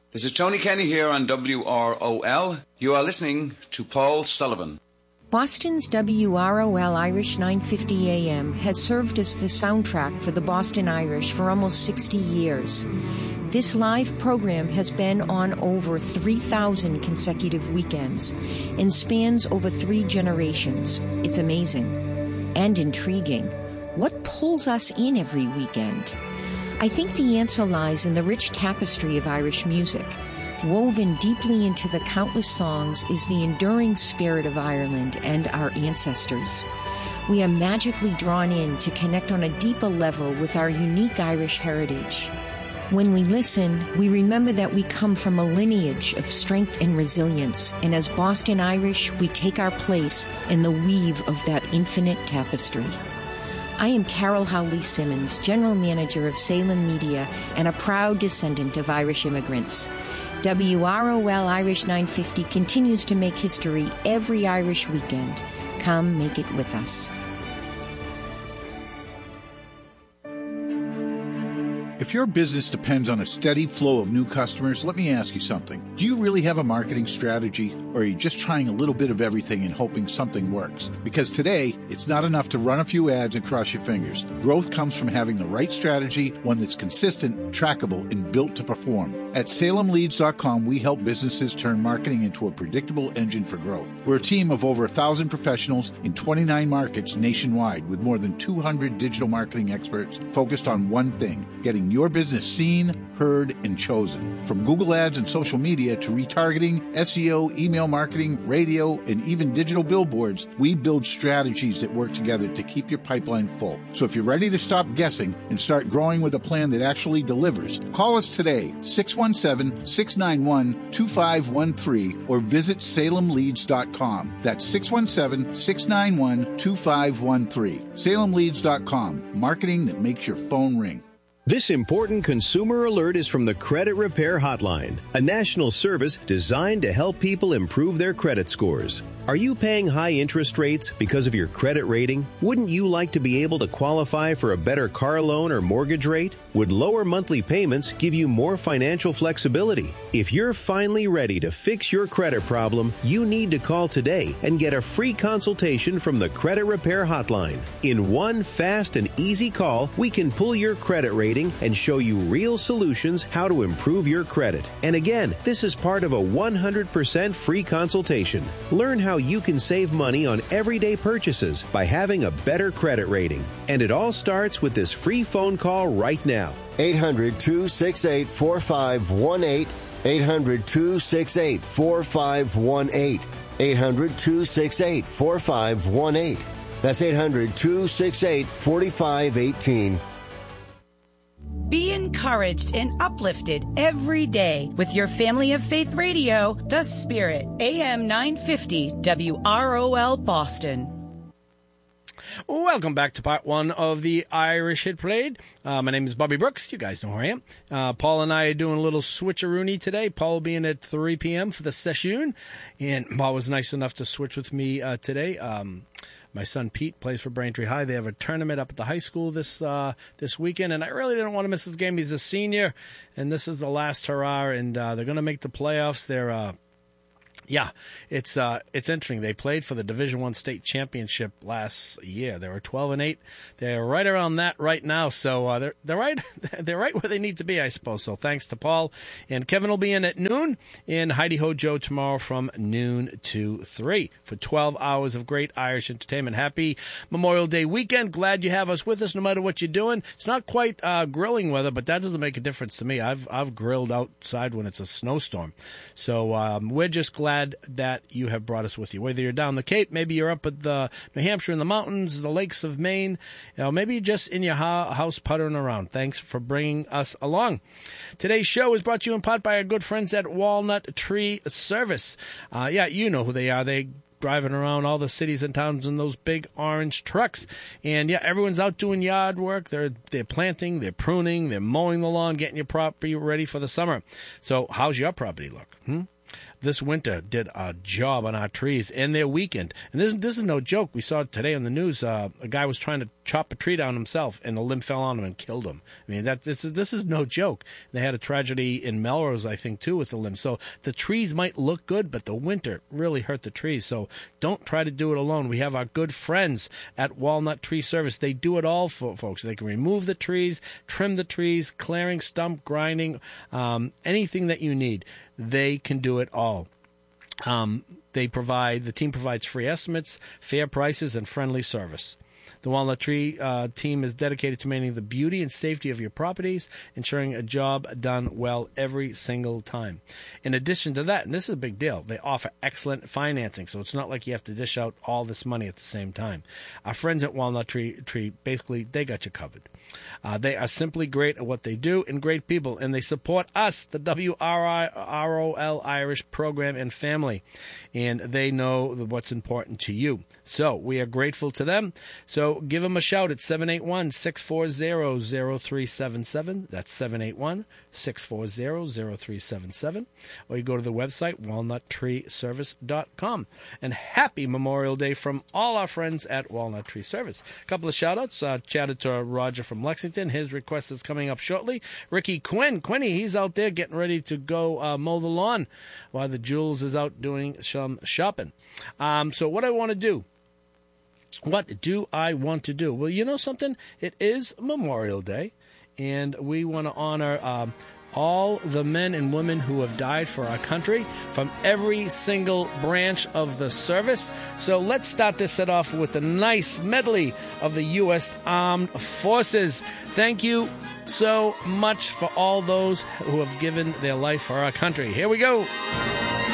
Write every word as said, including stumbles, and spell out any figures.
This is Tony Kenny here on W R O L. You are listening to Paul Sullivan. Boston's W R O L Irish nine fifty A M has served as the soundtrack for the Boston Irish for almost sixty years. This live program has been on over three thousand consecutive weekends and spans over three generations. It's amazing and intriguing. What pulls us in every weekend? I think the answer lies in the rich tapestry of Irish music. Woven deeply into the countless songs is the enduring spirit of Ireland and our ancestors. We are magically drawn in to connect on a deeper level with our unique Irish heritage. When we listen, we remember that we come from a lineage of strength and resilience, and as Boston Irish, we take our place in the weave of that infinite tapestry. I am Carol Howley Simmons, General Manager of Salem Media and a proud descendant of Irish immigrants. W R O L Irish nine fifty continues to make history every Irish weekend. Come make it with us. If your business depends on a steady flow of new customers, let me ask you something. Do you really have a marketing strategy, or are you just trying a little bit of everything and hoping something works? Because today, it's not enough to run a few ads and cross your fingers. Growth comes from having the right strategy, one that's consistent, trackable, and built to perform. At Salem Leads dot com, we help businesses turn marketing into a predictable engine for growth. We're a team of over one thousand professionals in twenty-nine markets nationwide with more than two hundred digital marketing experts focused on one thing, getting your business seen, heard, and chosen. From Google Ads and social media to retargeting, S E O, email marketing, radio, and even digital billboards, we build strategies that work together to keep your pipeline full. So if you're ready to stop guessing and start growing with a plan that actually delivers, call us today, six one seven, six nine one, two five one three, or visit Salem Leads dot com. That's six one seven, six nine one, two five one three. Salem Leads dot com, marketing that makes your phone ring. This important consumer alert is from the Credit Repair Hotline, a national service designed to help people improve their credit scores. Are you paying high interest rates because of your credit rating? Wouldn't you like to be able to qualify for a better car loan or mortgage rate? Would lower monthly payments give you more financial flexibility? If you're finally ready to fix your credit problem, you need to call today and get a free consultation from the Credit Repair Hotline. In one fast and easy call, we can pull your credit rating and show you real solutions how to improve your credit. And again, this is part of a one hundred percent free consultation. Learn how you can save money on everyday purchases by having a better credit rating. And it all starts with this free phone call right now. eight hundred, two six eight, four five one eight. eight hundred, two six eight, four five one eight. eight hundred, two six eight, four five one eight. That's eight hundred, two six eight, four five one eight. Be encouraged and uplifted every day with your Family of Faith radio, The Spirit, A M nine fifty W R O L Boston. Welcome back to part one of the Irish Hit Parade. Uh, my name is Bobby Brooks. You guys know who I am. Uh, Paul and I are doing a little switcheroony today. Paul will be in at three p.m. for the session, and Paul was nice enough to switch with me uh, today. Um, My son Pete plays for Braintree High. They have a tournament up at the high school this uh, this weekend, and I really didn't want to miss this game. He's a senior, and this is the last hurrah, and uh, they're going to make the playoffs. They're uh, Yeah, it's uh, it's interesting. They played for the Division One state championship last year. They were twelve and eight. They're right around that right now. So uh, they're they're right they're right where they need to be, I suppose. So thanks to Paul, and Kevin will be in at noon, and Heidi Ho Joe tomorrow from noon to three for twelve hours of great Irish entertainment. Happy Memorial Day weekend. Glad you have us with us, no matter what you're doing. It's not quite uh, grilling weather, but that doesn't make a difference to me. I've I've grilled outside when it's a snowstorm. So um, we're just glad that you have brought us with you. Whether you're down the Cape, maybe you're up at the New Hampshire in the mountains, the lakes of Maine, you know, maybe you're just in your house puttering around. Thanks for bringing us along. Today's show is brought to you in part by our good friends at Walnut Tree Service. Uh, yeah, you know who they are. They driving around all the cities and towns in those big orange trucks. And yeah, everyone's out doing yard work. They're they're planting, they're pruning, they're mowing the lawn, getting your property ready for the summer. So how's your property look? Hmm? this winter did a job on our trees and they're weakened. And this, this is no joke. We saw today on the news, uh, a guy was trying to chop a tree down himself and a limb fell on him and killed him. I mean, that this is this is no joke. They had a tragedy in Melrose, I think, too, with the limb. So the trees might look good, but the winter really hurt the trees. So don't try to do it alone. We have our good friends at Walnut Tree Service. They do it all for folks. They can remove the trees, trim the trees, clearing, stump grinding, um, anything that you need. They can do it all. Um, they provide, the team provides free estimates, fair prices, and friendly service. The Walnut Tree uh, team is dedicated to maintaining the beauty and safety of your properties, ensuring a job done well every single time. In addition to that, and this is a big deal, they offer excellent financing, so it's not like you have to dish out all this money at the same time. Our friends at Walnut Tree, Tree basically, they got you covered. Uh, they are simply great at what they do and great people, and they support us, the W R O L Irish program and family, and they know what's important to you. So we are grateful to them. So give them a shout at seven eight one, six four zero, zero three seven seven. That's seven eight one, six four zero, zero three seven seven. Or you go to the website, walnut tree service dot com. And happy Memorial Day from all our friends at Walnut Tree Service. A couple of shout-outs. Uh, chatted to Roger from Lexington. His request is coming up shortly. Ricky Quinn. Quinny, he's out there getting ready to go uh, mow the lawn while the Jules is out doing some shopping. Um, so what I want to do, What do I want to do? Well, you know something? It is Memorial Day, and we want to honor um, all the men and women who have died for our country from every single branch of the service. So let's start this set off with a nice medley of the U S Armed Forces. Thank you so much for all those who have given their life for our country. Here we go.